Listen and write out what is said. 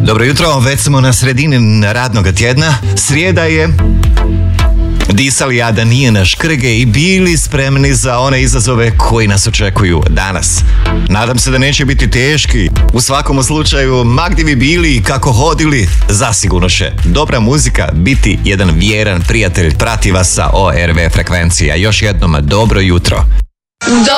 Dobro jutro, već smo na sredini radnog tjedna. Srijeda je. Disali a da nije na škrge i bili spremni za one izazove koji nas očekuju danas. Nadam se da neće biti teški. U svakom slučaju, ma gdje vi bili i kako hodili, zasigurno će dobra muzika biti jedan vjeran prijatelj. Prati vas sa ORV frekvencija. Još jednom dobro jutro.